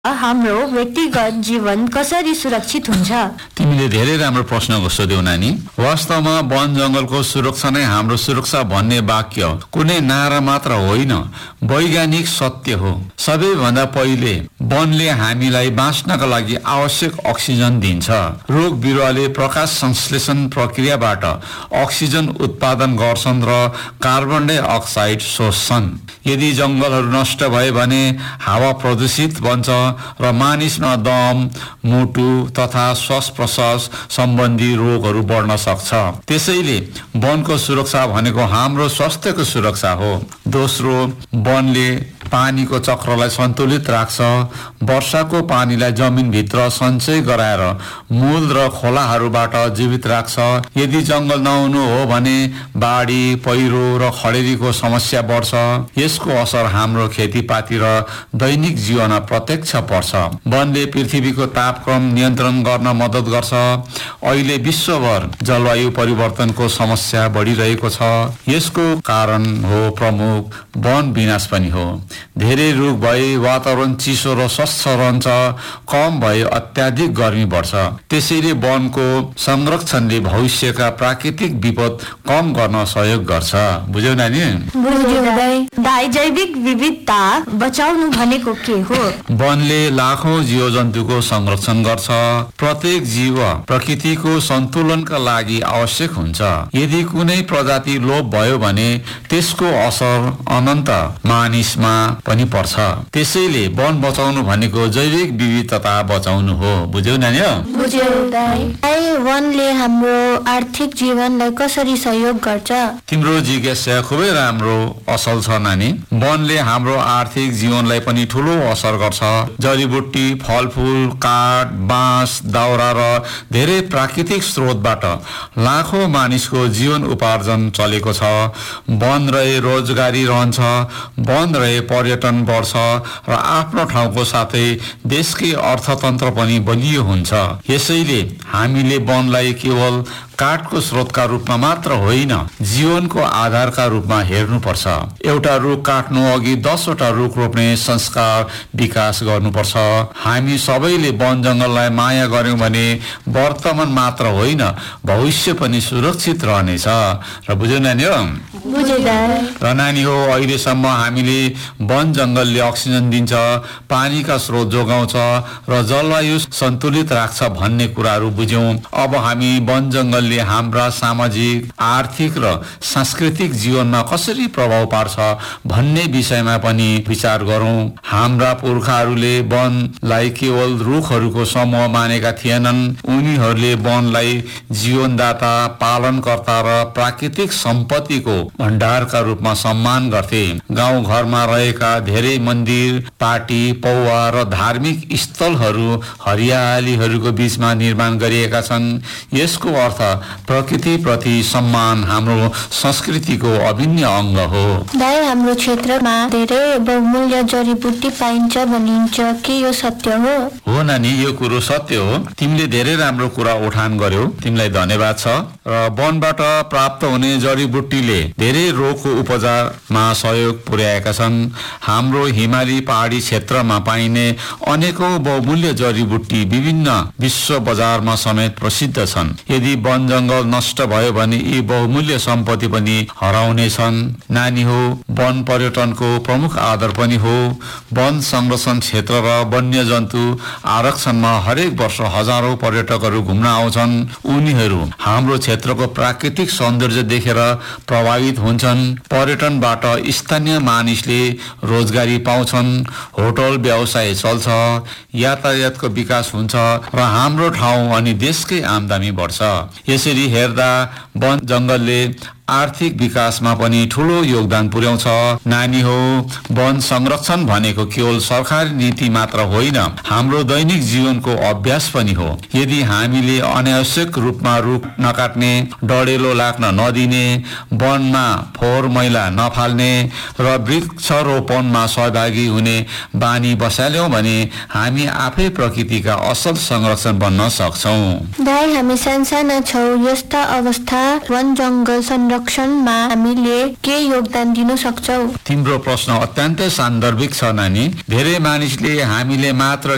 हाम्रो व्यक्तिगत जीवन कसरी सुरक्षित हुन्छ? तिमीले धेरै राम्रो प्रश्न सोध्यौ नानी। वास्तवमा वन जंगलको सुरक्षा नै हाम्रो सुरक्षा भन्ने वाक्य कुनै नारा मात्र होइन, वैज्ञानिक सत्य हो। सबैभन्दा पहिले वनले हामीलाई बाँच्नका लागि आवश्यक अक्सिजन दिन्छ। रुख बिरुवाले प्रकाश संश्लेषण प्रक्रियाबाट अक्सिजन उत्पादन गर्छन् र कार्बन डाइअक्साइड सोच्छन्। यदि जंगलहरू नष्ट भए भने हावा प्रदूषित बन्छ र मानिसमा दम, मुटु तथा श्वास प्रश्वास सम्बन्धी रोगहरू बढ्न सक्छ। त्यसैले वनको सुरक्षा भनेको हाम्रो स्वास्थ्यको सुरक्षा हो। दोस्रो, वनले पानीको चक्रलाई सन्तुलित राख्छ। वर्षाको पानीलाई जमिनभित्र सञ्चय गराएर मूल र खोलाहरूबाट जीवित राख्छ। यदि जंगल नहुनु हो भने बाढी, पहिरो र खडेरीको समस्या बढ्छ। यसको असर हाम्रो खेतीपाती र दैनिक जीवनमा प्रत्यक्ष पर्छ। वनले पृथ्वीको तापक्रम नियन्त्रण गर्न मद्दत गर्छ। अहिले विश्वभर जलवायु परिवर्तनको समस्या बढिरहेको छ। यसको कारण हो प्रमुख वन विनाश पनि हो। धेरै रुख भए वातावरण चिसो र स्वच्छ रहन्छ, कम भए अत्याधिक गर्मी बढ्छ। त्यसैले वनको संरक्षणले भविष्यका प्राकृतिक विपद कम गर्न सहयोग गर्छ। बुझ्यौ नानी? दाइ, जैविक विविधता बचाउनु भनेको के हो? वनले लाखौं जीव जन्तुको संरक्षण गर्छ। प्रत्येक जीव प्रकृतिको सन्तुलनका लागि आवश्यक हुन्छ। यदि कुनै प्रजाति लोप भयो भने त्यसको असर अनन्त मानिसमा पनि पर्छ। त्यसैले वन बचाउनु भनेको जैविक विविधता बचाउनु हो। बुझ्यौ नानी? वनले हाम्रो आर्थिक जीवनलाई कसरी सहयोग गर्छ? तिम्रो जिज्ञासा खुबै राम्रो असल छ नानी। वनले हाम्रो आर्थिक जीवनलाई पनि ठूलो असर गर्छ। जडीबुटी, फलफूल, काठ, बाँस, दाउरा र धेरै प्राकृतिक स्रोतबाट लाखौं मानिसको जीवन उपार्जन चलेको छ। वन रहे रोजगारी रहन्छ, वन रहे पर्यटन बढ्छ र आफ्नो ठाउँको साथै देशकै अर्थतन्त्र पनि बलियो हुन्छ। यसैले हामीले वनलाई केवल काठको स्रोतका रूपमा मात्र होइन, जीवनको आधारका रूपमा हेर्नुपर्छ। एउटा रुख काट्नु अघि 10 वटा रुख रोप्ने संस्कार विकास गर्नुपर्छ। हामी सबैले वन जंगललाई माया गर्यौं भने वर्तमान मात्र होइन, भविष्य पनि सुरक्षित रहनेछ। र बुझ्यौ नानी? र नानी हो, अहिलेसम्म हामीले वन जंगलले अक्सिजन दिन्छ, पानीका स्रोत जोगाउँछ र जलवायु सन्तुलित राख्छ भन्ने कुराहरू बुझ्यौं। अब हामी वन जंगलले हाम्रा सामाजिक, आर्थिक र सांस्कृतिक जीवनमा कसरी प्रभाव पार्छ भन्ने विषयमा पनि विचार गरौं। हाम्रा पुर्खाहरूले वनलाई केवल रुखहरूको समूह मानेका थिएनन्। उनीहरूले वनलाई जीवनदाता, पालनकर्ता र प्राकृतिक सम्पत्तिको भण्डारका रूपमा सम्मान गर्थे। गाउँ घरमा रहेका धेरै मन्दिर, पार्टी, पौवा र धार्मिक स्थलहरू हरियालीहरूको बीचमा निर्माण गरिएका छन्। यसको अर्थ प्रकृति प्रति सम्मान हाम्रो संस्कृतिको अभिन्न अंग हो। दाइ, हाम्रो क्षेत्रमा धेरै बहुमूल्य जडीबुटी पाइन्छ भनिन्छ, के यो सत्य हो? हो नानी, यो कुरो सत्य हो। तिमीले धेरै राम्रो कुरा उठान गर्यौ, तिमीलाई धन्यवाद छ। र वनबाट प्राप्त हुने जडीबुटीले धेरै रोगको उपचारमा सहयोग पुर्याएका छन्। हाम्रो हिमाली पहाडी क्षेत्रमा पाइने अनेकौं बहुमूल्य जडीबुटी विभिन्न विश्व बजारमा समेत प्रसिद्ध छन्। यदि वन जंगल नष्ट भयो भने यी बहुमूल्य सम्पत्ति पनि हराउने छन्। नानी हो, वन पर्यटनको प्रमुख आधार पनि हो। वन संरक्षण क्षेत्र र वन्य जन्तु आरक्षणमा हरेक वर्ष हजारौं पर्यटकहरू घुम्न आउँछन्। उनीहरू हाम्रो क्षेत्रको प्राकृतिक सौन्दर्य देखेर प्रभावित हुन्छन्। पर्यटनबाट स्थानीय मानिसले रोजगारी पाउँछन्, होटल व्यवसाय चल्छ, यातायातको विकास हुन्छ र हाम्रो ठाउँ अनि देशकै आमदानी बढ्छ। यसरी हेर्दा वन जंगलले आर्थिक विकासमा पनि ठूलो योगदान पुर्याउँछ। नानी हो, वन संरक्षण भनेको केवल सरकारी नीति मात्र होइन, हाम्रो दैनिक जीवनको अभ्यास पनि हो। यदि हामीले अनावश्यक रूपमा रुख नकाट्ने, डढेलो लाग्न नदिने, वनमा फोहोर मैला नफाल्ने र वृक्षारोपणमा सहभागी हुने बानी बसाल्यौं भने हामी आफै प्रकृतिका असल संरक्षण बन्न सक्छौं। दाइ, हामी साना छौं, यस्ता अवस्था वन जंगल संरक्षणमा हामीले के योगदान दिन सक्छौ? तिम्रो प्रश्न अत्यन्तै सान्दर्भिक छ नानी। धेरै मानिसले हामीले मात्र